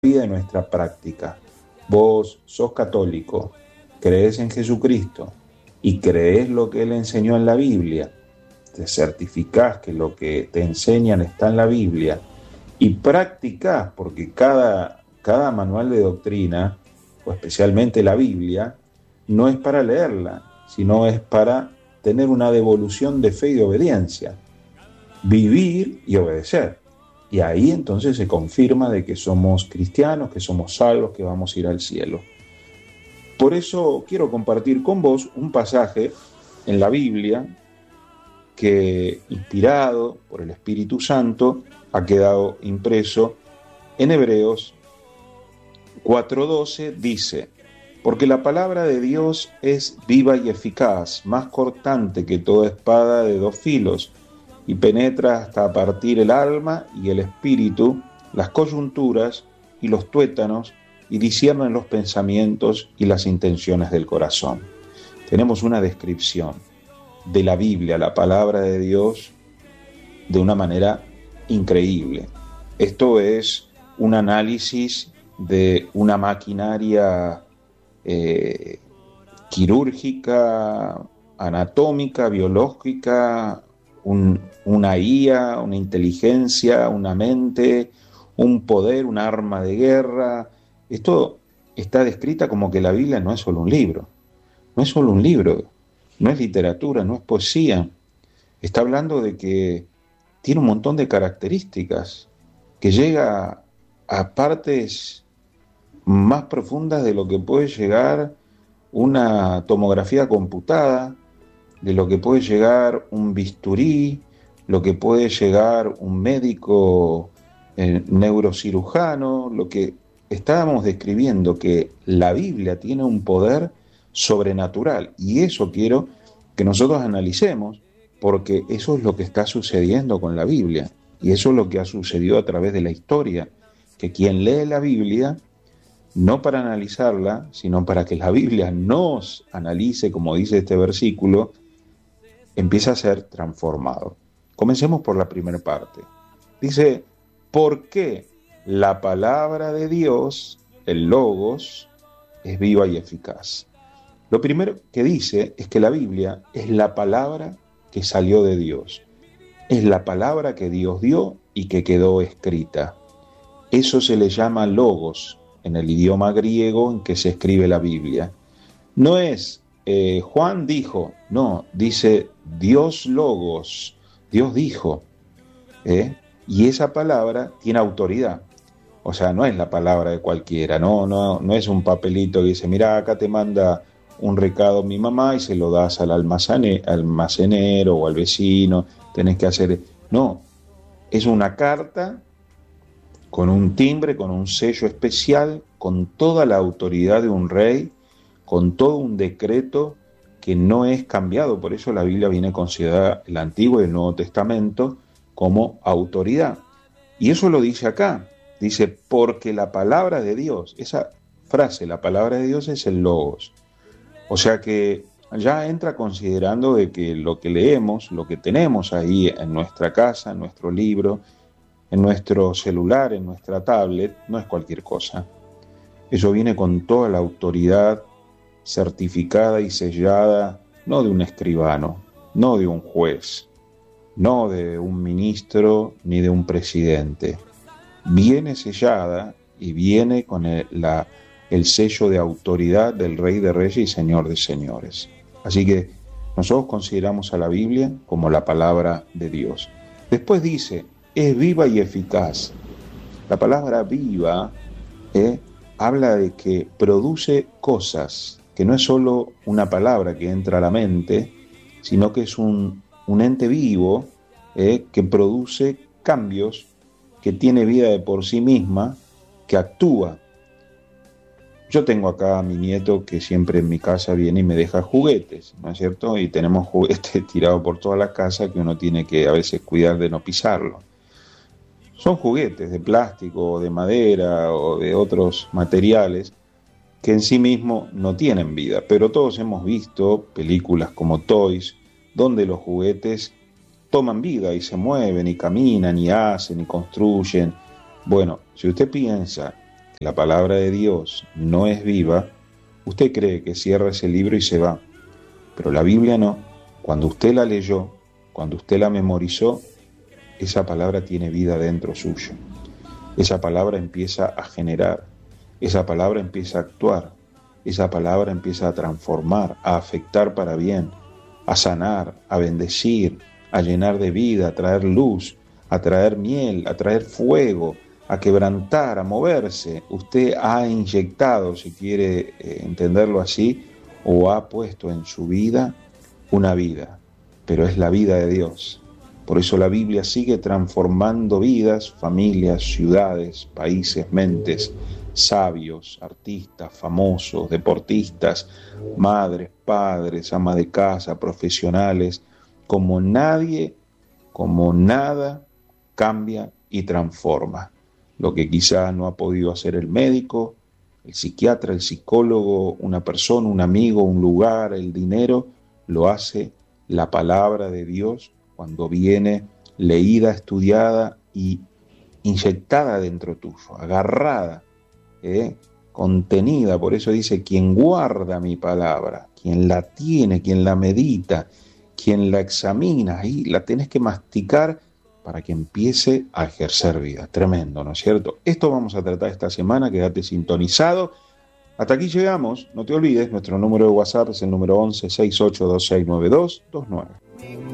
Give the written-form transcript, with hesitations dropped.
vida, en nuestra práctica. Vos sos católico, crees en Jesucristo y crees lo que Él enseñó en la Biblia, te certificás que lo que te enseñan está en la Biblia y practicás, porque cada manual de doctrina, o especialmente la Biblia, no es para leerla, sino es para tener una devolución de fe y de obediencia, vivir y obedecer. Y ahí entonces se confirma de que somos cristianos, que somos salvos, que vamos a ir al cielo. Por eso quiero compartir con vos un pasaje en la Biblia que, inspirado por el Espíritu Santo, ha quedado impreso en Hebreos 4:12, dice: porque la palabra de Dios es viva y eficaz, más cortante que toda espada de dos filos, y penetra hasta partir el alma y el espíritu, las coyunturas y los tuétanos, y discierne los pensamientos y las intenciones del corazón. Tenemos una descripción de la Biblia, la palabra de Dios, de una manera increíble. Esto es un análisis de una maquinaria quirúrgica, anatómica, biológica, una IA, una inteligencia, una mente, un poder, un arma de guerra. Esto está descrita como que la Biblia no es solo un libro, no es solo un libro, no es literatura, no es poesía. Está hablando de que tiene un montón de características, que llega a partes más profundas de lo que puede llegar una tomografía computada, de lo que puede llegar un bisturí, lo que puede llegar un médico neurocirujano, lo que estábamos describiendo, que la Biblia tiene un poder sobrenatural, y eso quiero que nosotros analicemos, porque eso es lo que está sucediendo con la Biblia, y eso es lo que ha sucedido a través de la historia, que quien lee la Biblia, no para analizarla, sino para que la Biblia nos analice, como dice este versículo, empieza a ser transformado. Comencemos por la primera parte. Dice: ¿por qué la palabra de Dios, el Logos, es viva y eficaz? Lo primero que dice es que la Biblia es la palabra que salió de Dios. Es la palabra que Dios dio y que quedó escrita. Eso se le llama Logos en el idioma griego en que se escribe la Biblia. No es Juan dijo, no, dice Dios Logos, Dios dijo, y esa palabra tiene autoridad. O sea, no es la palabra de cualquiera, no es un papelito que dice, mira, acá te manda un recado mi mamá y se lo das al almacenero o al vecino, tenés que hacer. No, es una carta con un timbre, con un sello especial, con toda la autoridad de un rey, con todo un decreto que no es cambiado. Por eso la Biblia viene considerada, el Antiguo y el Nuevo Testamento, como autoridad. Y eso lo dice acá. Dice, porque la palabra de Dios, esa frase, la palabra de Dios es el Logos. O sea que ya entra considerando de que lo que leemos, lo que tenemos ahí en nuestra casa, en nuestro libro, en nuestro celular, en nuestra tablet, no es cualquier cosa. Eso viene con toda la autoridad certificada y sellada, no de un escribano, no de un juez, no de un ministro ni de un presidente. Viene sellada y viene con el sello de autoridad del Rey de Reyes y Señor de Señores. Así que nosotros consideramos a la Biblia como la palabra de Dios. Después dice, es viva y eficaz. La palabra viva habla de que produce cosas, que no es solo una palabra que entra a la mente, sino que es un ente vivo que produce cambios, que tiene vida de por sí misma, que actúa. Yo tengo acá a mi nieto que siempre en mi casa viene y me deja juguetes, ¿no es cierto? Y tenemos juguetes tirados por toda la casa que uno tiene que a veces cuidar de no pisarlo. Son juguetes de plástico, o de madera o de otros materiales que en sí mismos no tienen vida, pero todos hemos visto películas como Toys, donde los juguetes toman vida y se mueven y caminan y hacen y construyen. Bueno, si usted piensa la palabra de Dios no es viva, usted cree que cierra ese libro y se va. Pero la Biblia no. Cuando usted la leyó, cuando usted la memorizó, esa palabra tiene vida dentro suyo. Esa palabra empieza a generar, esa palabra empieza a actuar, esa palabra empieza a transformar, a afectar para bien, a sanar, a bendecir, a llenar de vida, a traer luz, a traer miel, a traer fuego, a quebrantar, a moverse. Usted ha inyectado, si quiere entenderlo así, o ha puesto en su vida una vida, pero es la vida de Dios. Por eso la Biblia sigue transformando vidas, familias, ciudades, países, mentes, sabios, artistas, famosos, deportistas, madres, padres, amas de casa, profesionales, como nadie, como nada, cambia y transforma. Lo que quizá no ha podido hacer el médico, el psiquiatra, el psicólogo, una persona, un amigo, un lugar, el dinero, lo hace la palabra de Dios cuando viene leída, estudiada y inyectada dentro tuyo, agarrada, contenida. Por eso dice, quien guarda mi palabra, quien la tiene, quien la medita, quien la examina, ahí la tenés que masticar para que empiece a ejercer vida. Tremendo, ¿no es cierto? Esto vamos a tratar esta semana, quédate sintonizado. Hasta aquí llegamos, no te olvides, nuestro número de WhatsApp es el número 11 68269229.